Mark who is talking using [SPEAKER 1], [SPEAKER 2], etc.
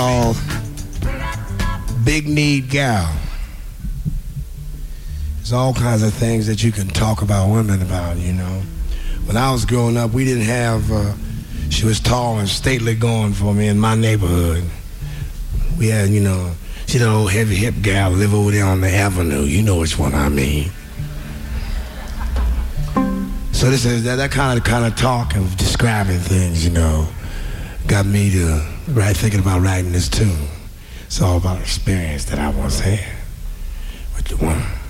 [SPEAKER 1] called Big Need Gal. There's all kinds of things that you can talk about women about, you know. When I was growing up, we didn't have, she was tall and stately going for me in my neighborhood. We had, you know, she that old heavy hip gal live over there on the avenue. You know which one I mean. So this is that kind of talk and describing things, you know, got me to thinking about writing this tune. It's all about experience that I once had with the woman.